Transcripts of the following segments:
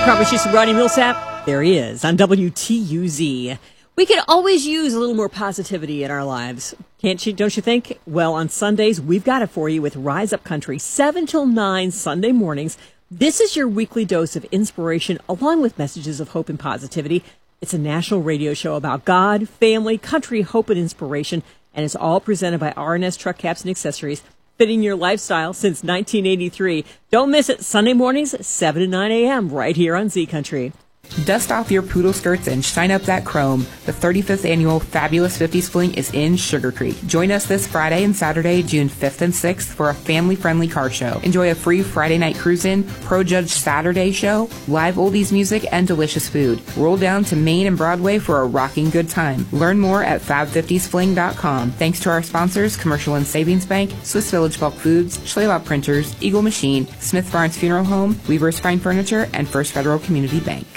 promised you some Rodney Millsap. There he is on WTUZ. We could always use a little more positivity in our lives. Can't you? Don't you think? Well, on Sundays, we've got it for you with Rise Up Country, 7 till 9 Sunday mornings. This is your weekly dose of inspiration along with messages of hope and positivity. It's a national radio show about God, family, country, hope, and inspiration, and it's all presented by R&S Truck Caps and Accessories, fitting your lifestyle since 1983. Don't miss it, Sunday mornings, 7 to 9 a.m., right here on Z Country. Dust off your poodle skirts and shine up that chrome. The 35th annual Fabulous 50s Fling is in Sugar Creek. Join us this Friday and Saturday, June 5th and 6th for a family-friendly car show. Enjoy a free Friday night cruise-in, Pro Judge Saturday show, live oldies music, and delicious food. Roll down to Main and Broadway for a rocking good time. Learn more at fab50sfling.com. Thanks to our sponsors, Commercial and Savings Bank, Swiss Village Bulk Foods, Schleylaw Printers, Eagle Machine, Smith Barnes Funeral Home, Weaver's Fine Furniture, and First Federal Community Bank.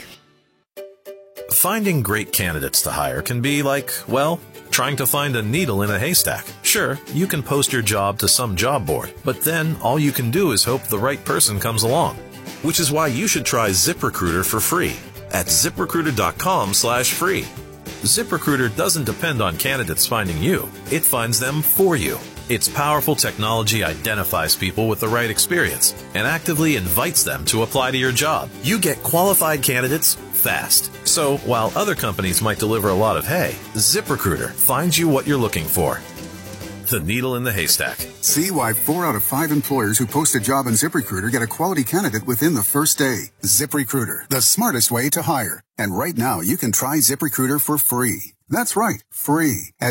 Finding great candidates to hire can be like, well, trying to find a needle in a haystack. Sure, you can post your job to some job board, but then all you can do is hope the right person comes along. Which is why you should try ZipRecruiter for free at ZipRecruiter.com/free. ZipRecruiter doesn't depend on candidates finding you. It finds them for you. Its powerful technology identifies people with the right experience and actively invites them to apply to your job. You get qualified candidates fast. So while other companies might deliver a lot of hay, ZipRecruiter finds you what you're looking for. The needle in the haystack. See why 4 out of 5 employers who post a job on ZipRecruiter get a quality candidate within the first day. ZipRecruiter, the smartest way to hire. And right now, you can try ZipRecruiter for free. That's right, free at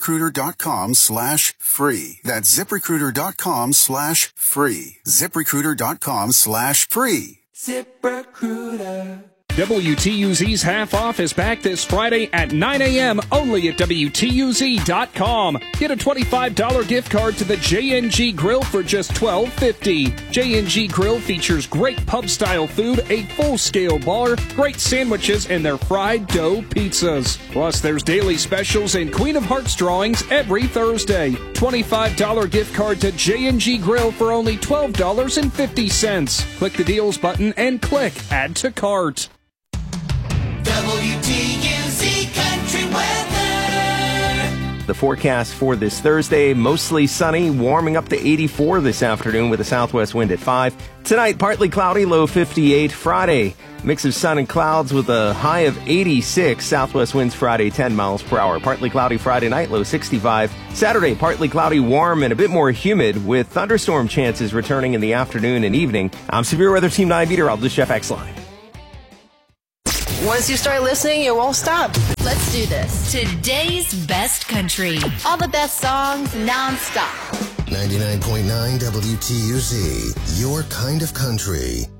ZipRecruiter.com/free. That's ZipRecruiter.com/free. ZipRecruiter.com/free. ZipRecruiter. WTUZ's Half Off is back this Friday at 9 a.m. only at WTUZ.com. Get a $25 gift card to the J&G Grill for just $12.50. J&G Grill features great pub-style food, a full-scale bar, great sandwiches, and their fried dough pizzas. Plus, there's daily specials and Queen of Hearts drawings every Thursday. $25 gift card to J&G Grill for only $12.50. Click the deals button and click Add to Cart. WTUZ Country Weather. The forecast for this Thursday, mostly sunny, warming up to 84 this afternoon with a southwest wind at 5. Tonight, partly cloudy, low 58. Friday, mix of sun and clouds with a high of 86. Southwest winds Friday, 10 miles per hour. Partly cloudy Friday night, low 65. Saturday, partly cloudy, warm, and a bit more humid with thunderstorm chances returning in the afternoon and evening. I'm Severe Weather Team 9 meteorologist Jeff Exline. Once you start listening, it won't stop. Let's do this. Today's best country. All the best songs nonstop. 99.9 WTUZ, your kind of country.